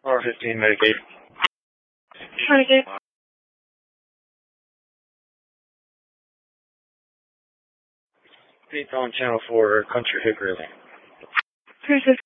R15 Medicaid. Medicaid. Pete on Channel 4, Country Hickory. 360.